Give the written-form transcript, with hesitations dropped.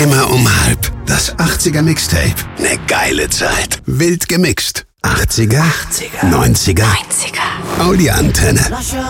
Immer um halb. Das 80er Mixtape. Ne geile Zeit. Wild gemixt. 80er, 90er. Audio-Antenne.